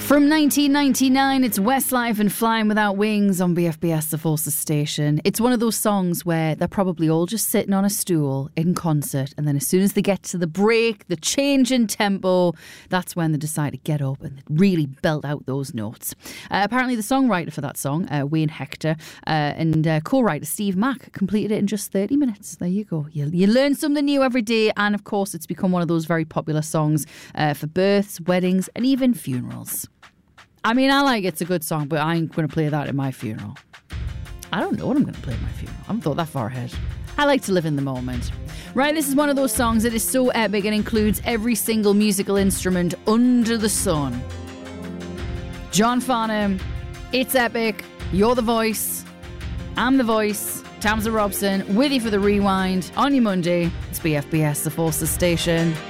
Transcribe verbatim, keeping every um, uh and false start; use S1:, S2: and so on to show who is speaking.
S1: From nineteen ninety-nine, it's Westlife and Flying Without Wings on B F B S, the Forces station. It's one of those songs where they're probably all just sitting on a stool in concert, and then as soon as they get to the break, the change in tempo, that's when they decide to get up and really belt out those notes. Uh, apparently the songwriter for that song, uh, Wayne Hector, uh, and uh, co-writer Steve Mack completed it in just thirty minutes. There you go. You, you learn something new every day, and of course it's become one of those very popular songs uh, for births, weddings and even funerals. I mean, I like It's a Good Song, but I ain't going to play that at my funeral. I don't know what I'm going to play at my funeral. I haven't thought that far ahead. I like to live in the moment. Right, this is one of those songs that is so epic and includes every single musical instrument under the sun. John Farnham, it's epic. You're the voice. I'm the voice. Tamsin Robson with you for the rewind on your Monday. It's B F B S, the Forces station.